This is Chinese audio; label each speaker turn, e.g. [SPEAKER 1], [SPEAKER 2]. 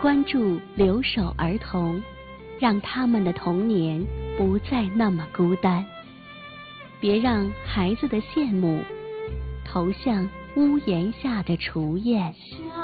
[SPEAKER 1] 关注留守儿童，让他们的童年不再那么孤单。别让孩子的羡慕投向屋檐下的雏燕。